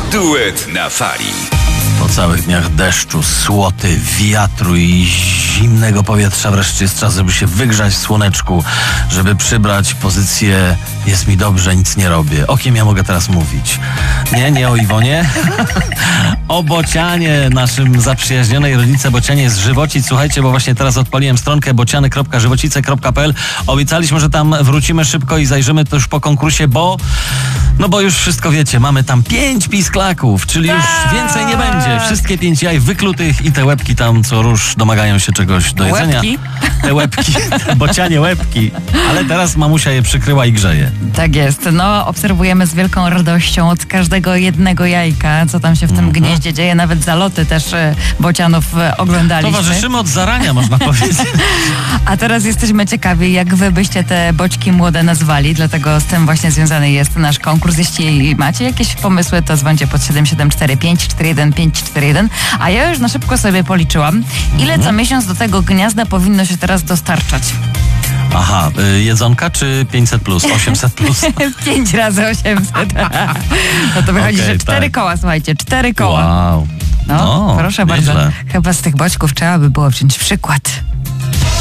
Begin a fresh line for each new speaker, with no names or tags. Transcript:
Duet na fali.
Po całych dniach deszczu, słoty, wiatru i zimnego powietrza wreszcie jest czas, żeby się wygrzać w słoneczku, żeby przybrać pozycję jest mi dobrze, nic nie robię. O kim ja mogę teraz mówić? Nie o Iwonie. O Bocianie, naszym zaprzyjaźnionej rodzice Bocianie z Żywocic. Słuchajcie, bo właśnie teraz odpaliłem stronkę bociany.żywocice.pl. Obiecaliśmy, że tam wrócimy szybko i zajrzymy to już po konkursie, bo już wszystko wiecie, mamy tam 5 pisklaków, czyli już więcej nie będzie. Wszystkie 5 jaj wyklutych i te łebki tam co róż domagają się czegoś do jedzenia.
Łebki?
Te łebki, Bocianie łebki. Ale teraz mamusia je przykryła i grzeje.
Tak jest. Obserwujemy z wielką radością od każdego jednego jajka, co tam się w tym gnieździe dzieje. Nawet zaloty też bocianów oglądaliśmy.
Towarzyszymy od zarania, można powiedzieć.
A teraz jesteśmy ciekawi, jak wy byście te boćki młode nazwali, dlatego z tym właśnie związany jest nasz konkurs. Jeśli macie jakieś pomysły, to dzwońcie pod 7745 41541. A ja już na szybko sobie policzyłam, ile co miesiąc do tego gniazda powinno się teraz dostarczać.
Aha, jedzonka czy 500 plus, 800 plus?
5 razy 800. No to wychodzi, że 4 koła, słuchajcie, 4 koła.
Wow.
Proszę
nieźle.
bardzo. Chyba z tych boćków trzeba by było wziąć przykład.